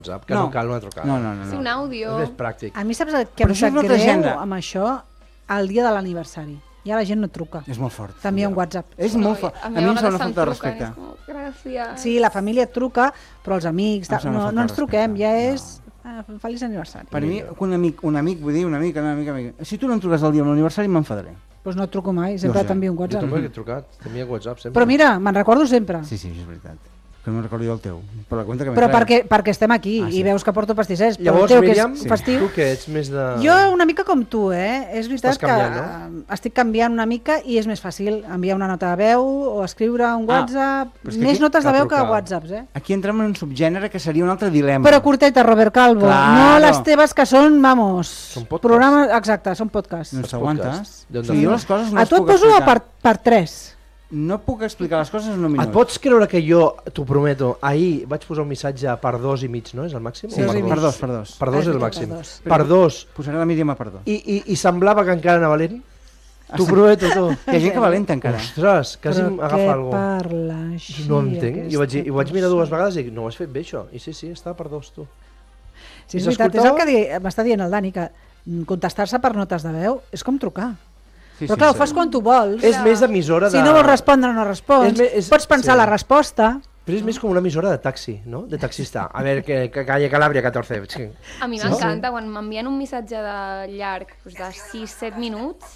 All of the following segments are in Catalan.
WhatsApp, que no cal una trucada. No. Sí, un àudio. És més pràctic. A mi saps què em sap greu amb això? El dia de l'aniversari. Ja la gent no truca. És molt fort. T'envia un WhatsApp. És molt fort. A mi em sembla una falta de respecte. Gràcies. Sí, la família et truca, però els amics... No ens truquem, ja és... Feliç aniversari. Per mi, un amic, vull dir, una mica. Si tu no em truques el dia de l'aniversari, m'enfadaré. Doncs no et truco mai, sempre t'envio un WhatsApp. Jo també he trucat, t'envia WhatsApp sempre. Però mira, me'n recordo sempre. Sí, és veritat. Que no me'n recordo jo el teu. Però perquè estem aquí i veus que porto pastissers. Llavors, Míriam, tu que ets més de... Jo una mica com tu, És veritat que estic canviant una mica i és més fàcil enviar una nota de veu o escriure un WhatsApp. Més notes de veu que WhatsApps, Aquí entrem en un subgènere que seria un altre dilema. Però curteta, Robert Calvo. No les teves que són, vamos... Són podcasts. Exacte, són podcasts. No s'aguantes. A tu et poso per 3. No puc explicar les coses en un minut. Et pots creure que jo, t'ho prometo, ahir vaig posar un missatge per 2,5, no? És el màxim? Sí, per 2. Per 2 és el màxim. Per 2. Posaré la Míriam a per 2. I semblava que encara anava lent? T'ho prometo, tu. Hi ha gent que va lenta encara. Ostres, quasi m'agafa alguna cosa. Però què parla així? No entenc. I ho vaig mirar 2 vegades i dic, no ho has fet bé això. I sí, estava per 2, tu. Sí, és veritat, és el que m'està dient el Dani, que contestar-se per notes de veu és com trucar. Però clar, ho fas quan tu vols. És més emissora de... Si no vols respondre, no respons. Pots pensar la resposta. Però és més com una emissora de taxi, no? De taxista. A veure, que calle Calàbria 14. A mi m'encanta quan m'envien un missatge de llarg, de 6-7 minuts.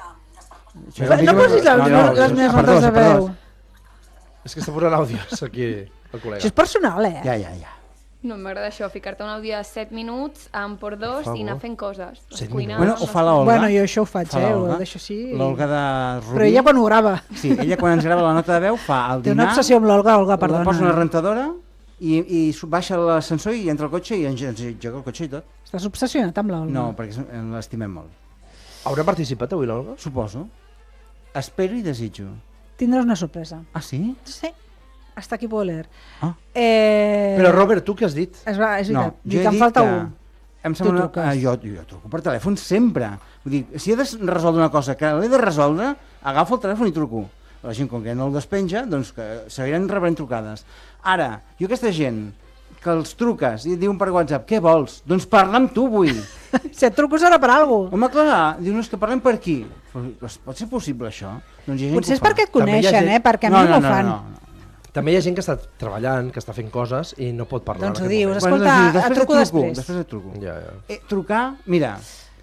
No posis les meves notes de veu. És que està posant àudios aquí el col·lega. Això és personal, Ja. No m'agrada això, ficar-te un àudio de 7 minuts por 2 i anar fent coses. Bueno, ho fa l'Olga. Bueno, jo això ho faig, ho deixo així. L'Olga de Rubí. Però ella quan ho grava. Sí, ella quan ens grava la nota de veu fa el dinar... Té una obsessió amb l'Olga, perdona. La posa una rentadora i baixa l'ascensor i entra al cotxe i ens joga el cotxe i tot. Estàs obsessionat amb l'Olga? No, perquè l'estimem molt. Haurà participat avui l'Olga? Suposo. Espero i desitjo. Tindràs una sorpresa. Ah, sí? Sí. Hasta aquí puedo leer. Però Robert, tu què has dit? És veritat, dic que em falta un. Em sembla jo truco per telèfon sempre. Vull dir, si he de resoldre una cosa que l'he de resoldre, agafo el telèfon i truco. La gent, com que no el despenja, doncs que seguiran rebent trucades. Ara, jo aquesta gent que els truques i et diuen per WhatsApp, què vols? Doncs parla amb tu, vull. Si et truco serà per alguna cosa. Home, clar, diuen que parlem per aquí. Pot ser possible, això? Potser és perquè et coneixen, perquè a mi no ho fan. També hi ha gent que està treballant, que està fent coses i no pot parlar. Doncs ho dius, escolta, et truco després. Després et truco. Trucar, mira,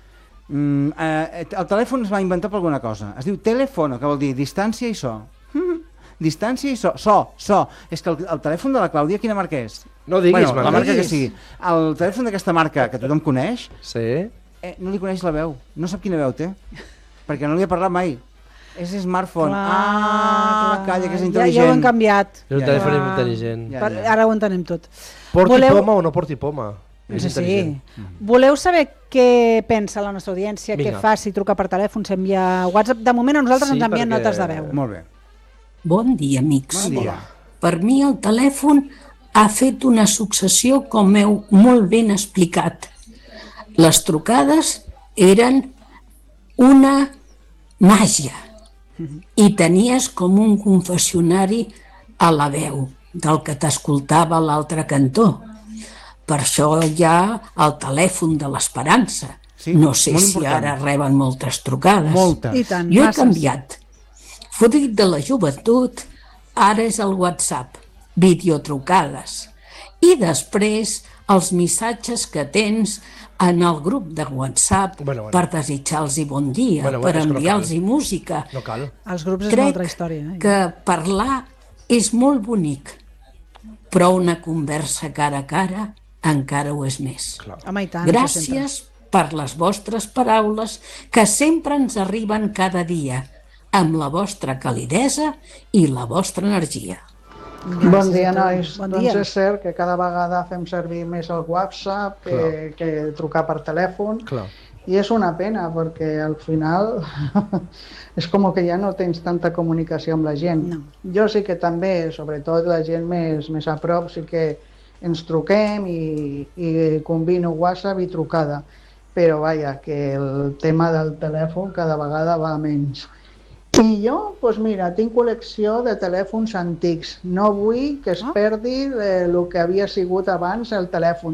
el telèfon es va inventar per alguna cosa. Es diu telèfono, que vol dir distància i so. Distància i so. So. És que el telèfon de la Clàudia, quina marca és? No diguis, la marca que sigui. El telèfon d'aquesta marca, que tothom coneix, no li coneix la veu. No sap quina veu té, perquè no li ha parlat mai. És smartphone. Calla, que és intel·ligent. Ja ho hem canviat. És un telèfon intel·ligent. Ara ho entenem tot. Porti poma o no porti poma? Sí. Voleu saber què pensa la nostra audiència, què fa si truca per telèfon, s'envia WhatsApp? De moment a nosaltres ens envien notes de veu. Molt bé. Bon dia, amics. Bon dia. Per mi el telèfon ha fet una successió, com heu molt ben explicat. Les trucades eren una màgia. I tenies com un confessionari a la veu del que t'escoltava a l'altre cantó. Per això hi ha el telèfon de l'esperança. No sé si ara reben moltes trucades. Jo he canviat. Fruit de la joventut, ara és el WhatsApp, videotrucades. I després els missatges que tens en el grup de WhatsApp per desitjar-los bon dia, per enviar-los música. No cal. Els grups és una altra història. Crec que parlar és molt bonic, però una conversa cara a cara encara ho és més. Gràcies per les vostres paraules que sempre ens arriben cada dia, amb la vostra calidesa i la vostra energia. Bon dia, nois. Doncs és cert que cada vegada fem servir més el WhatsApp que trucar per telèfon. I és una pena, perquè al final és com que ja no tens tanta comunicació amb la gent. Jo sí que també, sobretot la gent més a prop, sí que ens truquem i combino WhatsApp i trucada. Però vaja, que el tema del telèfon cada vegada va menys. I jo, doncs mira, tinc col·lecció de telèfons antics. No vull que es perdi el que havia sigut abans el telèfon.